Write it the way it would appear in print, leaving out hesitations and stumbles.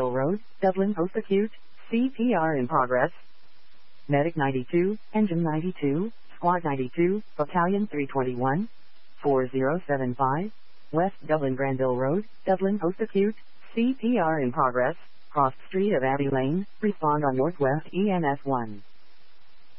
Castle Road, Dublin Post-Acute, CPR in progress. Medic 92, Engine 92, Squad 92, Battalion 321, 4075, West Dublin Granville Road, Dublin Post-Acute, CPR in progress, crossed street of Abbey Lane, respond on Northwest EMS 1.